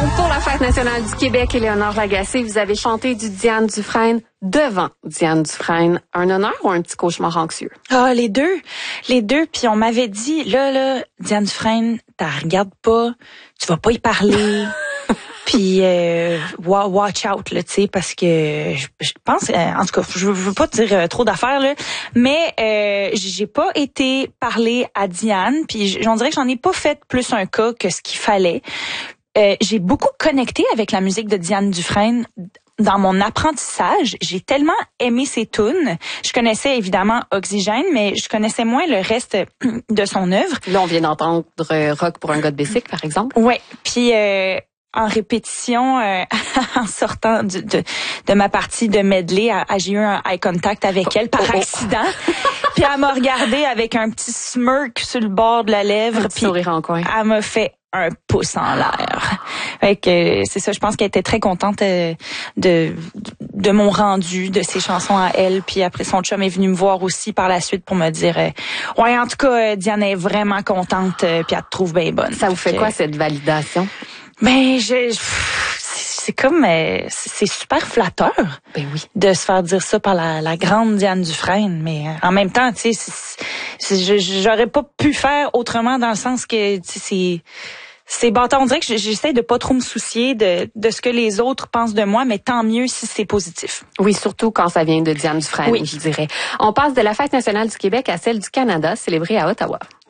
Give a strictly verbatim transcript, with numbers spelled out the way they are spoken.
Donc, pour la Fête nationale du Québec, Éléonore Lagacé, vous avez chanté du Diane Dufresne devant Diane Dufresne. Un honneur ou un petit cauchemar anxieux? Ah, les deux. Les deux. Puis on m'avait dit, là, là, Diane Dufresne, t'as regardes pas, tu vas pas y parler. Puis euh, watch out, là, tu sais, parce que je, je pense, euh, en tout cas, je veux, je veux pas te dire euh, trop d'affaires, là, mais euh, j'ai pas été parler à Diane, puis j'en dirais que j'en ai pas fait plus un cas que ce qu'il fallait. Euh, j'ai beaucoup connecté avec la musique de Diane Dufresne dans mon apprentissage. J'ai tellement aimé ses tunes. Je connaissais évidemment Oxygène, mais je connaissais moins le reste de son œuvre. Là, on vient d'entendre euh, Rock pour un gars de bicycle, par exemple. Ouais, puis euh, en répétition, euh, en sortant du, de, de ma partie de medley, à, à, j'ai eu un eye contact avec elle par oh, oh. accident. Puis elle m'a regardé avec un petit smirk sur le bord de la lèvre. Un petit puis sourire en coin. Elle m'a fait un pouce en l'air. Fait que c'est ça, je pense qu'elle était très contente euh, de de mon rendu, de ses chansons à elle. Puis après, son chum est venu me voir aussi par la suite pour me dire euh, ouais, en tout cas, Diane est vraiment contente, euh, puis elle te trouve bien bonne. Ça vous fait que, quoi, cette validation? Ben, je, c'est comme, euh, c'est super flatteur. Ben oui. De se faire dire ça par la, la grande Diane Dufresne, mais euh, en même temps, tu sais, j'aurais pas pu faire autrement dans le sens que, tu sais, c'est, c'est bâtard. On dirait que j'essaie de pas trop me soucier de, de ce que les autres pensent de moi, mais tant mieux si c'est positif. Oui, surtout quand ça vient de Diane Dufresne, oui. je dirais. On passe de la Fête nationale du Québec à celle du Canada, célébrée à Ottawa.